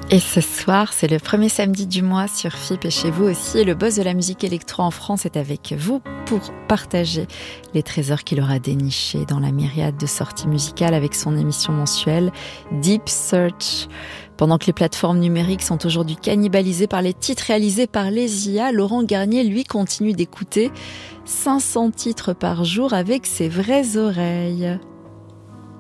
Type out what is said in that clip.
Et ce soir, c'est le premier samedi du mois sur FIP et chez vous aussi. Et le boss de la musique électro en France est avec vous pour partager les trésors qu'il aura dénichés dans la myriade de sorties musicales avec son émission mensuelle Deep Search. Pendant que les plateformes numériques sont aujourd'hui cannibalisées par les titres réalisés par les IA, Laurent Garnier, lui, continue d'écouter 500 titres par jour avec ses vraies oreilles.